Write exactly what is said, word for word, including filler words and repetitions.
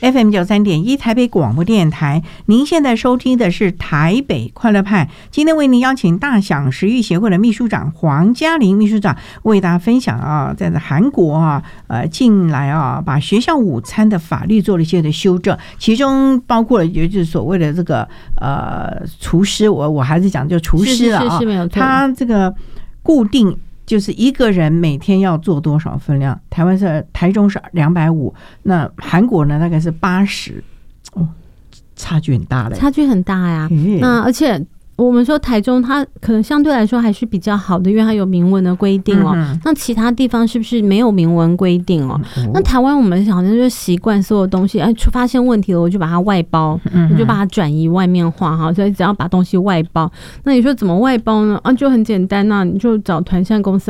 F M 九三点一台北广播电台。您现在收听的是台北快乐派，今天为您邀请大享食育协会的秘书长黄嘉玲秘书长为大家分享啊，在韩国啊，呃，近来啊，把学校午餐的法律做了一些的修正，其中包括了也就是所谓的这个呃厨师，我我还是讲就厨师了啊， 是是是没有错， 他这个固定。就是一个人每天要做多少分量？台湾是台中是两百五，那韩国呢大概是八十，哦，差距很大嘞， 差距很大呀。那而且我们说台中它可能相对来说还是比较好的，因为它有明文的规定哦。嗯、那其他地方是不是没有明文规定哦？嗯、那台湾我们好像就习惯所有东西，哎，发现问题了我就把它外包，嗯、我就把它转移外面化哈。所以只要把东西外包，那你说怎么外包呢？啊，就很简单呐、啊，你就找团膳公司。